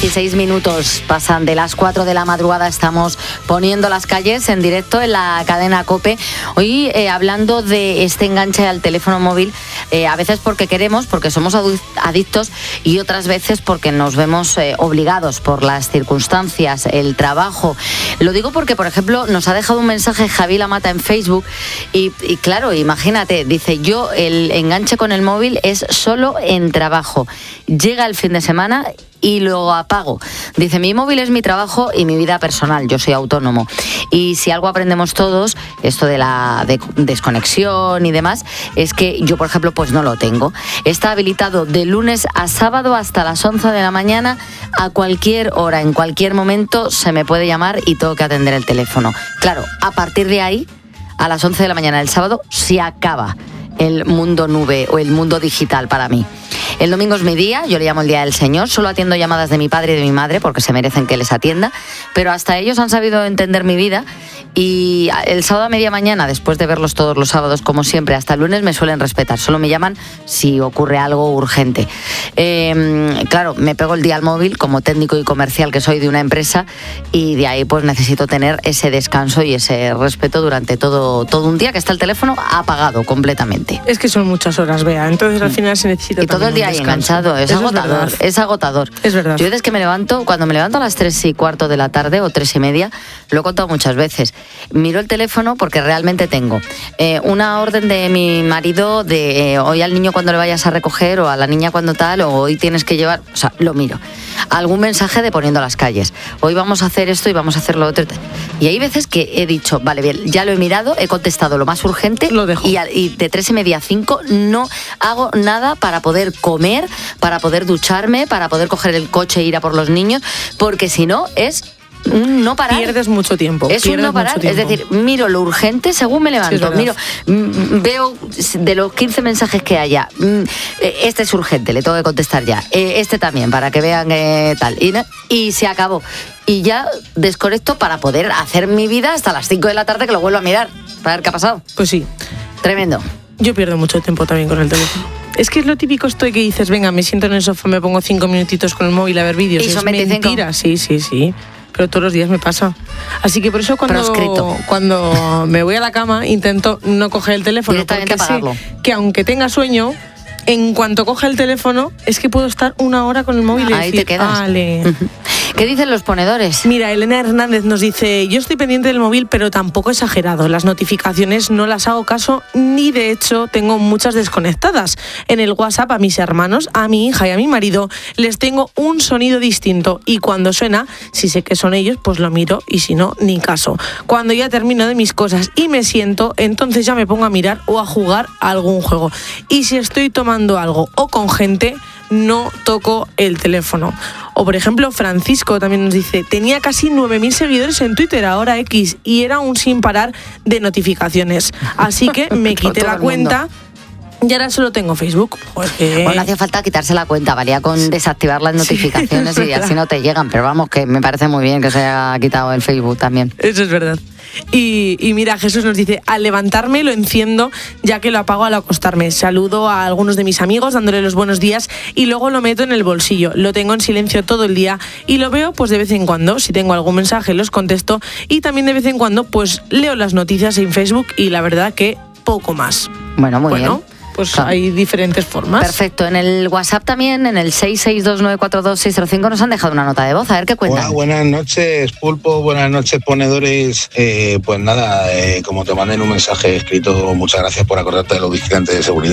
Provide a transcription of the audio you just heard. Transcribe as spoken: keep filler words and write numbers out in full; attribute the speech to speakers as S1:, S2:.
S1: dieciséis minutos pasan de las cuatro de la madrugada. Estamos poniendo las calles en directo en la cadena COPE. Hoy eh, hablando de este enganche al teléfono móvil, eh, a veces porque queremos, porque somos adictos, y otras veces porque nos vemos eh, obligados por las circunstancias, el trabajo. Lo digo porque, por ejemplo, nos ha dejado un mensaje Javi Lamata en Facebook y, y claro, imagínate, dice: yo el enganche con el móvil es solo en trabajo. Llega el fin de semana y lo apago. Dice: mi móvil es mi trabajo y mi vida personal, yo soy autónomo. Y si algo aprendemos todos, esto de la de desconexión y demás, es que yo, por ejemplo, pues no lo tengo. Está habilitado de lunes a sábado hasta las once de la mañana, a cualquier hora, en cualquier momento se me puede llamar y tengo que atender el teléfono. Claro, a partir de ahí, a las once de la mañana del sábado, se acaba el mundo nube o el mundo digital para mí. El domingo es mi día, yo le llamo el Día del Señor, solo atiendo llamadas de mi padre y de mi madre porque se merecen que les atienda, pero hasta ellos han sabido entender mi vida y el sábado a media mañana, después de verlos todos los sábados como siempre, hasta el lunes me suelen respetar, solo me llaman si ocurre algo urgente. Eh, claro, me pego el día al móvil como técnico y comercial que soy de una empresa y de ahí pues necesito tener ese descanso y ese respeto durante todo, todo un día que está el teléfono apagado completamente.
S2: Es que son muchas horas, Bea, entonces al final se necesita.
S1: Y todo el día ahí enganchado, es
S2: Eso
S1: agotador,
S2: es,
S1: es agotador.
S2: Es verdad.
S1: Yo desde que me levanto, cuando me levanto a las tres y cuarto de la tarde o tres y media, lo he contado muchas veces, miro el teléfono porque realmente tengo eh, una orden de mi marido de eh, hoy al niño cuando le vayas a recoger o a la niña cuando tal, o hoy tienes que llevar, o sea, lo miro. Algún mensaje de poniendo las calles, hoy vamos a hacer esto y vamos a hacer lo otro. Y hay veces que he dicho, vale, bien, ya lo he mirado, he contestado lo más urgente,
S2: lo dejo.
S1: Y, a, y de tres y media a cinco no hago nada para poder comer, para poder ducharme, para poder coger el coche e ir a por los niños, porque si no es un no parar.
S2: Pierdes mucho tiempo.
S1: Es un no parar, es decir, miro lo urgente según me levanto, sí, miro, mm, veo de los quince mensajes que haya, mm, este es urgente, le tengo que contestar ya, este también, para que vean eh, tal, y, y se acabó. Y ya desconecto para poder hacer mi vida hasta las cinco de la tarde, que lo vuelvo a mirar, para ver qué ha pasado.
S2: Pues sí.
S1: Tremendo.
S2: Yo pierdo mucho tiempo también con el teléfono. Es que es lo típico esto de que dices, venga, me siento en el sofá, me pongo cinco minutitos con el móvil a ver vídeos.
S1: ¿Y
S2: es
S1: son veinticinco?
S2: Mentira, sí, sí, sí. Pero todos los días me pasa. Así que por eso cuando,
S1: Proscrito.
S2: cuando me voy a la cama intento no coger el teléfono.
S1: Directamente
S2: porque
S1: apagarlo.
S2: sé que aunque tenga sueño, en cuanto coge el teléfono, es que puedo estar una hora con el móvil y
S1: ahí
S2: decir,
S1: te quedas.
S2: Vale.
S1: Uh-huh. ¿Qué dicen los ponedores?
S2: Mira, Elena Hernández nos dice, yo estoy pendiente del móvil, pero tampoco exagerado. Las notificaciones no las hago caso, ni de hecho tengo muchas desconectadas. En el WhatsApp a mis hermanos, a mi hija y a mi marido les tengo un sonido distinto y cuando suena, si sé que son ellos, pues lo miro y si no, ni caso. Cuando ya termino de mis cosas y me siento, entonces ya me pongo a mirar o a jugar a algún juego. Y si estoy tomando algo o con gente, no toco el teléfono. O por ejemplo, Francisco también nos dice, tenía casi nueve mil seguidores en Twitter, ahora X, y era un sin parar de notificaciones. Así que me quité la cuenta y ahora solo tengo Facebook. Porque...
S1: Pues no hacía falta quitarse la cuenta, valía con desactivar las notificaciones sí, y así no te llegan. Pero vamos, que me parece muy bien que se haya quitado el Facebook también.
S2: Eso es verdad. Y, y mira, Jesús nos dice, al levantarme lo enciendo ya que lo apago al acostarme. Saludo a algunos de mis amigos dándole los buenos días y luego lo meto en el bolsillo. Lo tengo en silencio todo el día y lo veo pues de vez en cuando. Si tengo algún mensaje los contesto y también de vez en cuando pues leo las noticias en Facebook y la verdad que poco más.
S1: Bueno, muy
S2: bueno,
S1: bien.
S2: Pues hay diferentes formas.
S1: Perfecto. En el WhatsApp también, en el seis seis dos nueve cuatro dos seis cero cinco, nos han dejado una nota de voz. A ver qué cuentan.
S3: Hola, buenas noches, Pulpo. Buenas noches, ponedores. Eh, pues nada, eh, como te mandé en un mensaje escrito, muchas gracias por acordarte de los vigilantes de seguridad.